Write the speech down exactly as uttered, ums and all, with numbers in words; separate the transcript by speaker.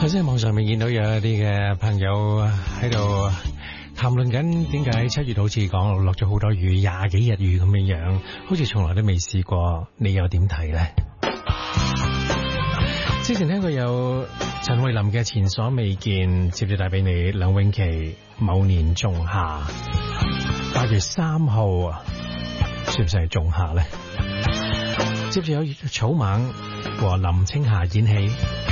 Speaker 1: 頭先喺網上面見到有一啲嘅朋友喺度談論緊，點解七月好似講落咗好多雨，廿幾日雨咁樣樣，好似從來都未試過。你又點睇呢？之前聽過有陳慧琳嘅前所未見，接住帶俾你梁詠琪某年仲夏，八月三號啊，算唔算係仲夏呢？接住有草蜢和林青霞演戲